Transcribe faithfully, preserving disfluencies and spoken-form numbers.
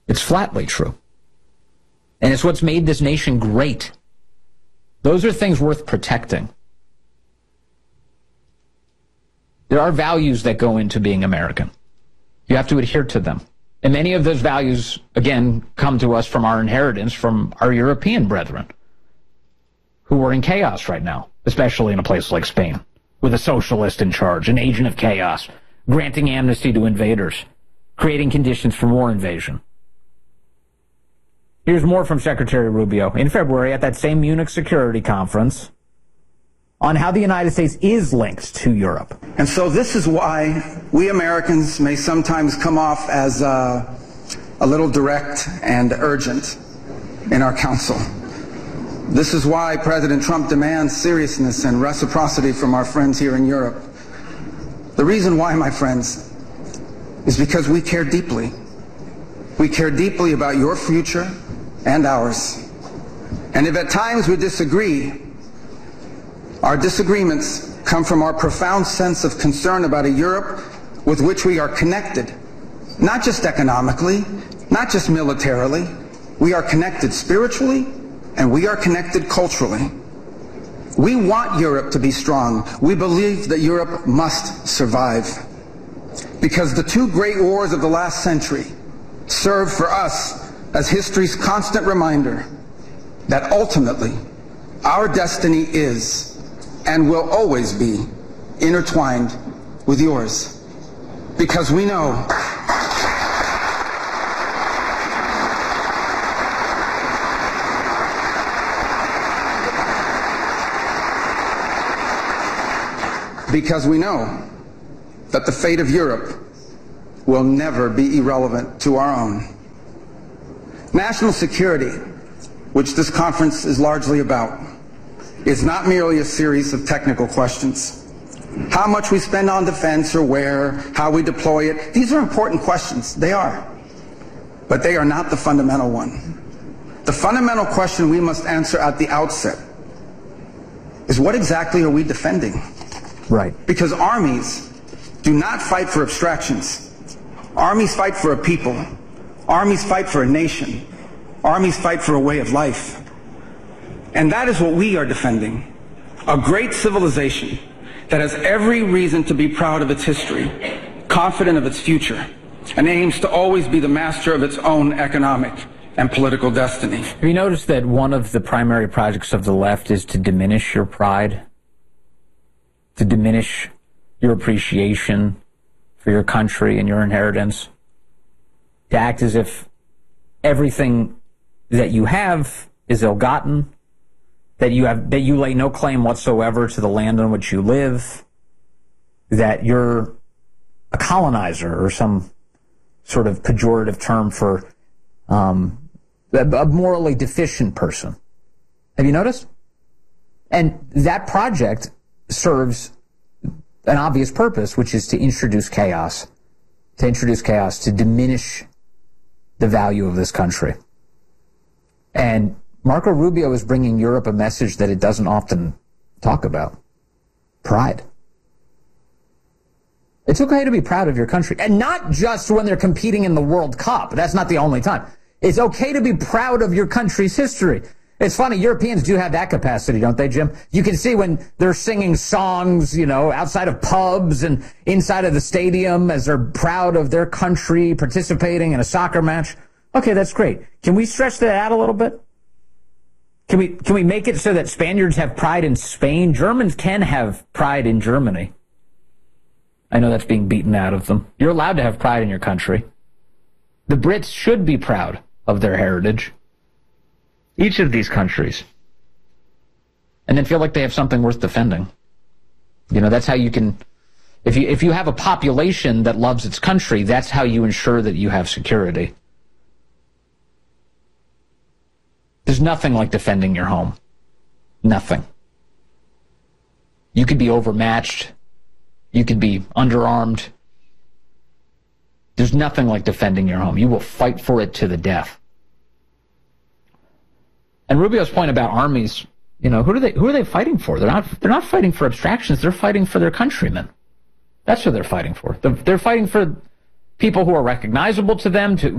It's flatly true. And it's what's made this nation great. Those are things worth protecting. There are values that go into being American. You have to adhere to them. And many of those values, again, come to us from our inheritance from our European brethren who are in chaos right now, especially in a place like Spain, with a socialist in charge, an agent of chaos, granting amnesty to invaders, creating conditions for more invasion. Here's more from Secretary Rubio in February at that same Munich Security Conference on how the United States is linked to Europe. And so this is why we Americans may sometimes come off as uh, a little direct and urgent in our counsel. This is why President Trump demands seriousness and reciprocity from our friends here in Europe. The reason why, my friends, is because we care deeply. We care deeply about your future and ours. And if at times we disagree, our disagreements come from our profound sense of concern about a Europe with which we are connected, not just economically, not just militarily. We are connected spiritually, and we are connected culturally. We want Europe to be strong. We believe that Europe must survive, because the two great wars of the last century serve for us as history's constant reminder that ultimately our destiny is and will always be intertwined with yours, because we know because we know that the fate of Europe will never be irrelevant to our own. National security, which this conference is largely about, is not merely a series of technical questions. How much we spend on defense or where, how we deploy it, these are important questions. They are. But they are not the fundamental one. The fundamental question we must answer at the outset is, what exactly are we defending? Right. Because armies do not fight for abstractions. Armies fight for a people. Armies fight for a nation. Armies fight for a way of life. And that is what we are defending. A great civilization that has every reason to be proud of its history, confident of its future, and aims to always be the master of its own economic and political destiny. Have you noticed that one of the primary projects of the left is to diminish your pride, to diminish your appreciation for your country and your inheritance, to act as if everything that you have is ill-gotten, that you have, that you lay no claim whatsoever to the land on which you live, that you're a colonizer, or some sort of pejorative term for um, a morally deficient person. Have you noticed? And that project serves an obvious purpose, which is to introduce chaos, to introduce chaos, to diminish the value of this country. And Marco Rubio is bringing Europe a message that it doesn't often talk about: pride. It's okay to be proud of your country, and not just when they're competing in the World Cup. That's not the only time. It's okay to be proud of your country's history. It's funny, Europeans do have that capacity, don't they, Jim? You can see when they're singing songs, you know, outside of pubs and inside of the stadium as they're proud of their country participating in a soccer match. Okay, that's great. Can we stretch that out a little bit? Can we, can we make it so that Spaniards have pride in Spain? Germans can have pride in Germany. I know that's being beaten out of them. You're allowed to have pride in your country. The Brits should be proud of their heritage. Each of these countries. And then feel like they have something worth defending. You know, that's how you can, if you, if you have a population that loves its country, that's how you ensure that you have security. There's nothing like defending your home. Nothing. You could be overmatched. You could be underarmed. There's nothing like defending your home. You will fight for it to the death. And Rubio's point about armies, you know, who do they who are they fighting for? They're not they're not fighting for abstractions. They're fighting for their countrymen. That's what they're fighting for. They're, they're fighting for people who are recognizable to them, to